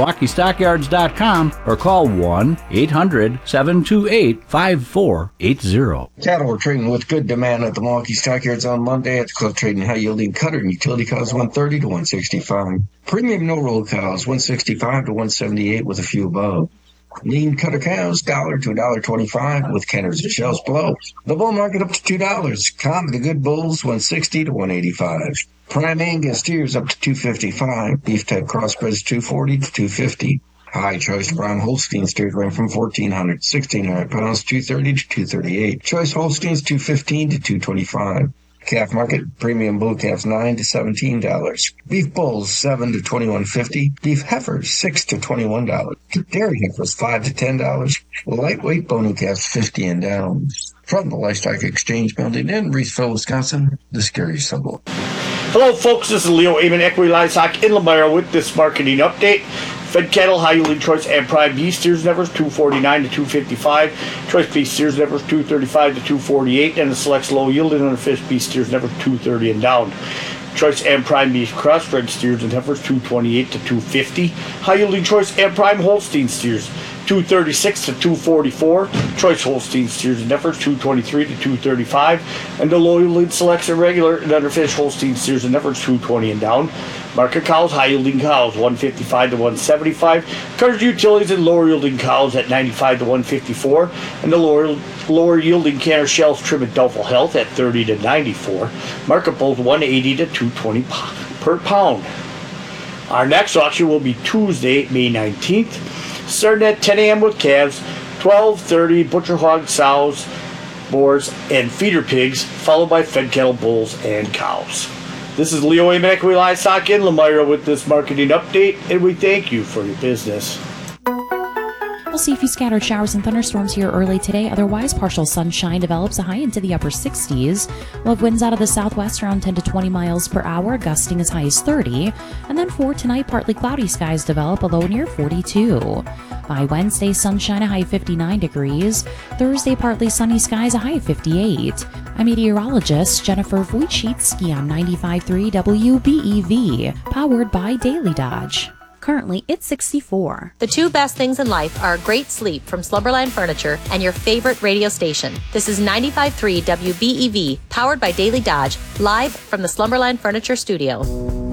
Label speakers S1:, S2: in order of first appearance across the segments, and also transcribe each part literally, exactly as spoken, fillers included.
S1: Milwaukee Stockyards dot com or call one eight hundred seven two eight five four eight zero.
S2: Cattle were trading with good demand at the Milwaukee Stockyards on Monday. At the close, trading high-yielding cutter and utility cows one thirty to one sixty-five. Premium no-roll cows one sixty-five to one seventy-eight with a few above. Lean cutter cows, dollar to one dollar twenty-five with canners and shells below. The bull market up to two dollars. Comp the good bulls, one sixty to one eighty-five. Prime Angus steers up to two fifty-five. Beef type crossbreds two forty to two fifty. High choice brown Holstein steers range from fourteen hundred to sixteen hundred pounds, two thirty to two thirty-eight. Choice Holsteins two fifteen to two twenty-five. Calf market, premium bull calves nine to seventeen dollars. Beef bulls seven to twenty-one fifty. Beef heifers six to twenty-one dollars. Dairy heifers five to ten dollars. Lightweight bony calves fifty and down. From the Livestock Exchange Building in Reeseville, Wisconsin, the Scary Symbol.
S3: Hello, folks. This is Leo Amen, Equity Livestock in Lamar with this marketing update. Fed cattle, high-yielding choice and prime beef steers and heifers two forty-nine to two fifty-five. Choice beef steers and heifers two thirty-five to two forty-eight. And the select low-yielding underfished beef steers and heifers two thirty and down. Choice and prime beef crossbred steers and heifers two twenty-eight to two fifty. High-yielding choice and prime Holstein steers two thirty-six to two forty-four. Choice Holstein steers and heifers two twenty-three to two thirty-five. And the low-yielding selects and regular and underfished Holstein steers and heifers two twenty and down. Market cows, high-yielding cows, one fifty-five to one seventy-five. Cutters, utilities, and lower-yielding cows at ninety-five to one fifty-four. And the lower, lower-yielding canner shells trim at Doubtful Health at thirty to ninety-four. Market bulls, one eighty to two twenty per pound. Our next auction will be Tuesday, May nineteenth, starting at ten a.m. with calves, twelve thirty butcher hog sows, boars, and feeder pigs, followed by fed cattle, bulls, and cows. This is Leo Amen, Equity Livestock in Lamar with this marketing update, and we thank you for your business.
S4: We'll see a few scattered showers and thunderstorms here early today. Otherwise, partial sunshine develops a high into the upper sixties. We'll have winds out of the southwest around ten to twenty miles per hour, gusting as high as thirty. And then for tonight, partly cloudy skies develop, a low near forty-two. By Wednesday, sunshine, a high of fifty-nine degrees. Thursday, partly sunny skies, a high of fifty-eight. I'm meteorologist Jennifer Wojcicki on ninety-five point three W B E V, powered by Daily Dodge. Currently, it's sixty-four.
S5: The two best things in life are great sleep from Slumberland Furniture and your favorite radio station. This is ninety-five point three W B E V, powered by Daily Dodge, live from the Slumberland Furniture studio.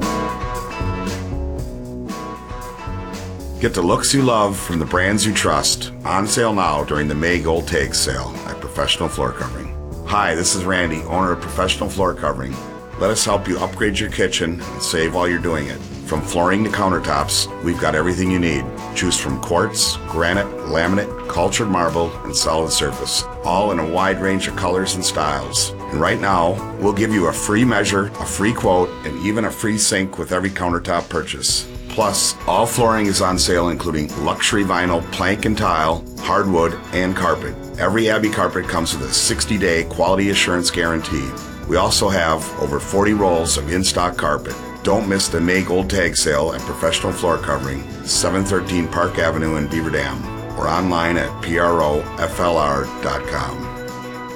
S6: Get the looks you love from the brands you trust. On sale now during the May Gold Tag sale at Professional Floor Covering. Hi, this is Randy, owner of Professional Floor Covering. Let us help you upgrade your kitchen and save while you're doing it. From flooring to countertops, we've got everything you need. Choose from quartz, granite, laminate, cultured marble, and solid surface, all in a wide range of colors and styles. And right now, we'll give you a free measure, a free quote, and even a free sink with every countertop purchase. Plus, all flooring is on sale, including luxury vinyl, plank and tile, hardwood, and carpet. Every Abbey carpet comes with a sixty-day quality assurance guarantee. We also have over forty rolls of in-stock carpet. Don't miss the May Gold Tag sale at Professional Floor Covering, seven thirteen Park Avenue in Beaver Dam, or online at P R O F L R dot com.